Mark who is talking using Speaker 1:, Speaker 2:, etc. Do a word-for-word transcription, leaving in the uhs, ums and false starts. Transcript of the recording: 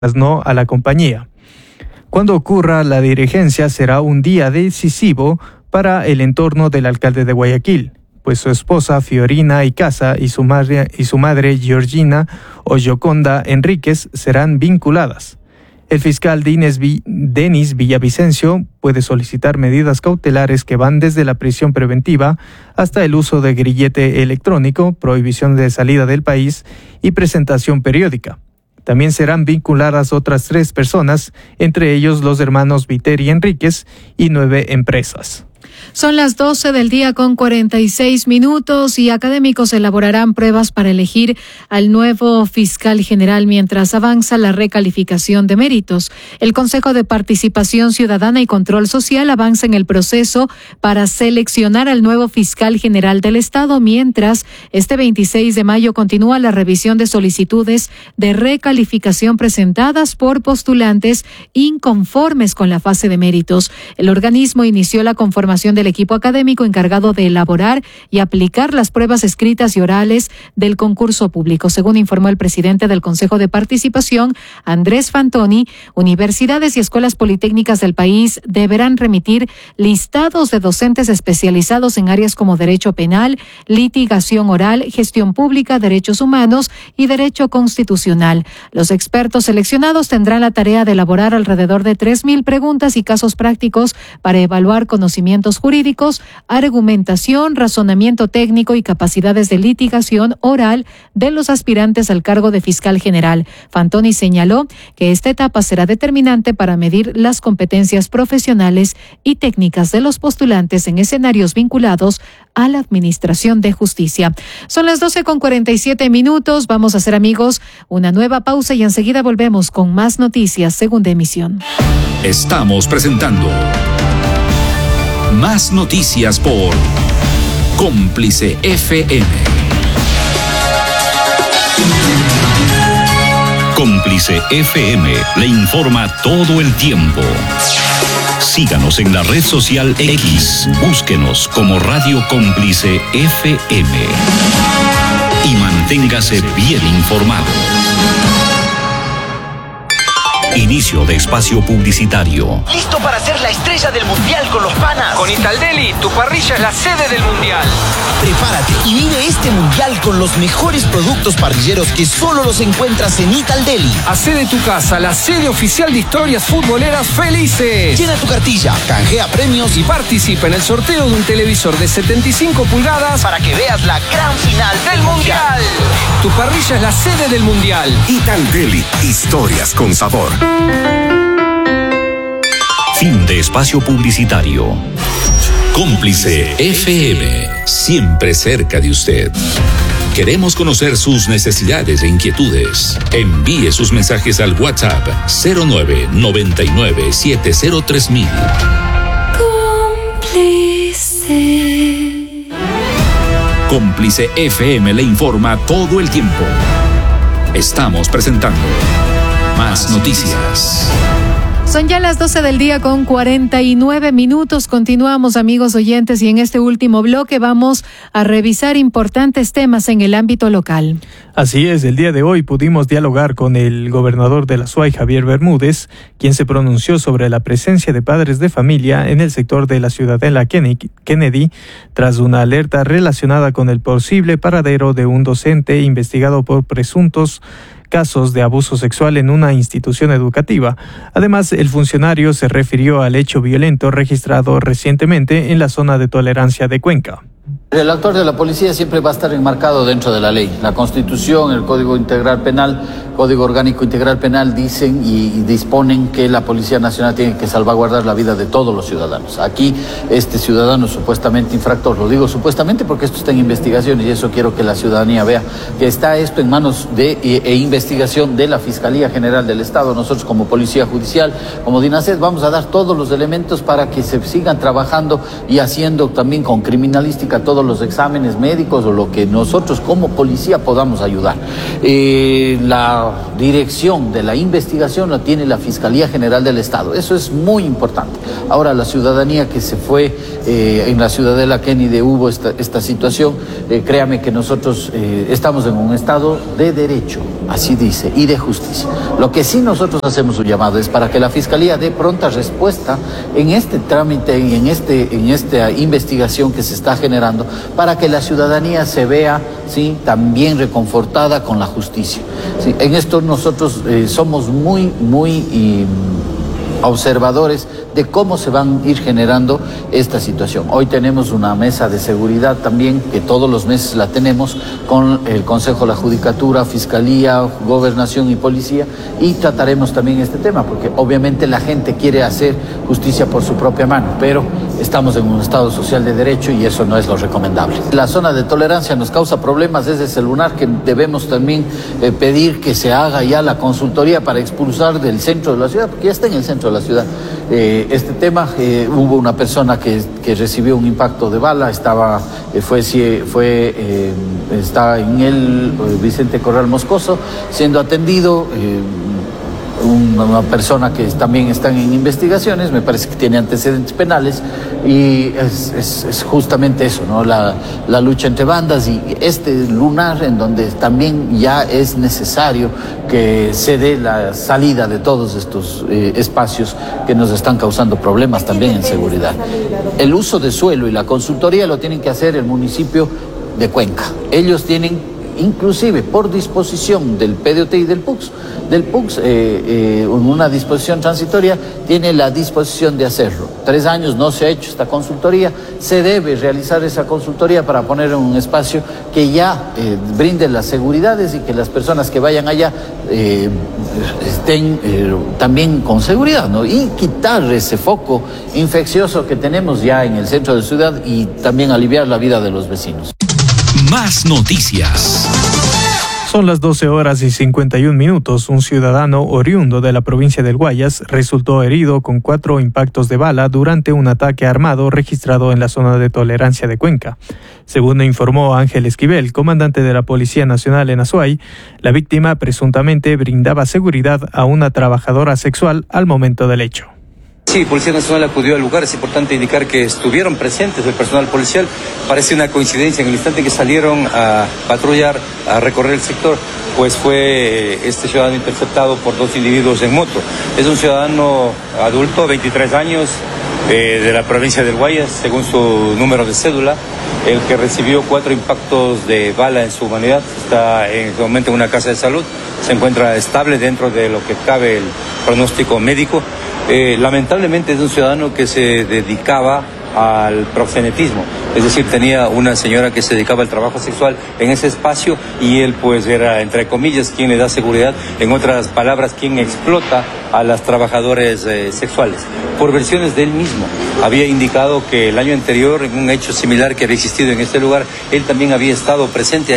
Speaker 1: no a la compañía. Cuando ocurra la dirigencia será un día decisivo para el entorno del alcalde de Guayaquil, pues su esposa Fiorina Icaza y su madre, y su madre Georgina o Yoconda Enríquez serán vinculadas. El fiscal Denis Villavicencio puede solicitar medidas cautelares que van desde la prisión preventiva hasta el uso de grillete electrónico, prohibición de salida del país y presentación periódica. También serán vinculadas otras tres personas, entre ellos los hermanos Viteri Enríquez y nueve empresas.
Speaker 2: Son las doce del día con cuarenta y seis minutos y académicos elaborarán pruebas para elegir al nuevo fiscal general mientras avanza la recalificación de méritos. El Consejo de Participación Ciudadana y Control Social avanza en el proceso para seleccionar al nuevo fiscal general del Estado, mientras este veintiséis de mayo continúa la revisión de solicitudes de recalificación presentadas por postulantes inconformes con la fase de méritos. El organismo inició la conformación del equipo académico encargado de elaborar y aplicar las pruebas escritas y orales del concurso público. Según informó el presidente del Consejo de Participación, Andrés Fantoni, universidades y escuelas politécnicas del país deberán remitir listados de docentes especializados en áreas como derecho penal, litigación oral, gestión pública, derechos humanos y derecho constitucional. Los expertos seleccionados tendrán la tarea de elaborar alrededor de tres mil preguntas y casos prácticos para evaluar conocimientos jurídicos, argumentación, razonamiento técnico y capacidades de litigación oral de los aspirantes al cargo de fiscal general. Fantoni señaló que esta etapa será determinante para medir las competencias profesionales y técnicas de los postulantes en escenarios vinculados a la administración de justicia. Son las doce con cuarenta y siete minutos. Vamos a hacer, amigos, una nueva pausa y enseguida volvemos con más noticias, segunda emisión.
Speaker 3: Estamos presentando Más Noticias por Cómplice F M. Cómplice F M le informa todo el tiempo. Síganos en la red social X, búsquenos como Radio Cómplice F M y manténgase bien informado. Inicio de espacio publicitario.
Speaker 4: ¿Listo para ser la estrella del mundial con los panas?
Speaker 5: Con Italdeli, tu parrilla es la sede del mundial.
Speaker 4: Prepárate y vive este mundial con los mejores productos parrilleros que solo los encuentras en Italdeli.
Speaker 5: Hacé de tu casa la sede oficial de historias futboleras felices.
Speaker 4: Llena tu cartilla, canjea premios
Speaker 5: y participa en el sorteo de un televisor de setenta y cinco pulgadas
Speaker 4: para que veas la gran final del mundial.
Speaker 5: Tu parrilla es la sede del mundial.
Speaker 3: Italdeli, historias con sabor. Fin de espacio publicitario. Cómplice F M, siempre cerca de usted. Queremos conocer sus necesidades e inquietudes. Envíe sus mensajes al WhatsApp cero nueve noventa y nueve siete cero tres mil.
Speaker 2: Cómplice.
Speaker 3: Cómplice F M le informa todo el tiempo. Estamos presentando Más Noticias.
Speaker 2: Son ya las doce del día con cuarenta y nueve minutos. Continuamos, amigos oyentes, y en este último bloque vamos a revisar importantes temas en el ámbito local.
Speaker 1: Así es, el día de hoy pudimos dialogar con el gobernador de la S U A Y, Javier Bermúdez, quien se pronunció sobre la presencia de padres de familia en el sector de la Ciudadela Kennedy, tras una alerta relacionada con el posible paradero de un docente investigado por presuntos casos de abuso sexual en una institución educativa. Además, el funcionario se refirió al hecho violento registrado recientemente en la zona de tolerancia de Cuenca.
Speaker 6: El actor de la policía siempre va a estar enmarcado dentro de la ley. La Constitución, el Código Integral Penal, Código Orgánico Integral Penal dicen y disponen que la Policía Nacional tiene que salvaguardar la vida de todos los ciudadanos. Aquí este ciudadano supuestamente infractor, lo digo supuestamente porque esto está en investigación y eso quiero que la ciudadanía vea, que está esto en manos de e, e investigación de la Fiscalía General del Estado. Nosotros como Policía Judicial, como DINASED, vamos a dar todos los elementos para que se sigan trabajando y haciendo también con criminalística tenga todos los exámenes médicos o lo que nosotros como policía podamos ayudar. Eh, la dirección de la investigación la tiene la Fiscalía General del Estado, eso es muy importante. Ahora, la ciudadanía que se fue eh, en la Ciudadela Kennedy hubo esta, esta situación, eh, créame que nosotros eh, estamos en un estado de derecho, así dice, y de justicia. Lo que sí nosotros hacemos un llamado es para que la Fiscalía dé pronta respuesta en este trámite y en, este, en esta investigación que se está generando, para que la ciudadanía se vea, ¿sí?, también reconfortada con la justicia. ¿Sí? En esto nosotros eh, somos muy, muy y, observadores de cómo se van a ir generando esta situación. Hoy tenemos una mesa de seguridad también, que todos los meses la tenemos, con el Consejo de la Judicatura, Fiscalía, Gobernación y Policía, y trataremos también este tema, porque obviamente la gente quiere hacer justicia por su propia mano, pero estamos en un Estado social de derecho y eso no es lo recomendable. La zona de tolerancia nos causa problemas desde ese lugar que debemos también eh, pedir que se haga ya la consultoría para expulsar del centro de la ciudad, porque ya está en el centro de la ciudad. Eh, este tema, eh, hubo una persona que, que recibió un impacto de bala, estaba, eh, fue, fue, eh, está en el eh, Vicente Corral Moscoso, siendo atendido. Eh, una persona que también están en investigaciones, me parece que tiene antecedentes penales, y es, es, es justamente eso, ¿no? La, la lucha entre bandas y este lunar en donde también ya es necesario que se dé la salida de todos estos eh, espacios que nos están causando problemas también en seguridad. El uso de suelo y la consultoría lo tienen que hacer el municipio de Cuenca. Ellos tienen, inclusive por disposición del P D O T y del P U C S, del P U C S, eh, eh, una disposición transitoria, tiene la disposición de hacerlo. Tres años no se ha hecho esta consultoría, se debe realizar esa consultoría para poner en un espacio que ya eh, brinde las seguridades y que las personas que vayan allá eh, estén eh, también con seguridad, ¿no? Y quitar ese foco infeccioso que tenemos ya en el centro de la ciudad y también aliviar la vida de los vecinos.
Speaker 3: Más noticias.
Speaker 1: Son las doce horas y cincuenta y un minutos. Un ciudadano oriundo de la provincia del Guayas resultó herido con cuatro impactos de bala durante un ataque armado registrado en la zona de tolerancia de Cuenca. Según informó Ángel Esquivel, comandante de la Policía Nacional en Azuay, la víctima presuntamente brindaba seguridad a una trabajadora sexual al momento del hecho.
Speaker 7: Sí, Policía Nacional acudió al lugar. Es importante indicar que estuvieron presentes el personal policial. Parece una coincidencia, en el instante que salieron a patrullar, a recorrer el sector, pues fue este ciudadano interceptado por dos individuos en moto. Es un ciudadano adulto, veintitrés años, eh, de la provincia del Guayas, según su número de cédula, el que recibió cuatro impactos de bala en su humanidad. Está en este momento en una casa de salud, se encuentra estable dentro de lo que cabe el pronóstico médico. Eh, lamentablemente es un ciudadano que se dedicaba al proxenetismo, es decir, tenía una señora que se dedicaba al trabajo sexual en ese espacio y él pues era, entre comillas, quien le da seguridad, en otras palabras, quien explota a las trabajadoras eh, sexuales. Por versiones de él mismo, había indicado que el año anterior, en un hecho similar que había existido en este lugar, él también había estado presente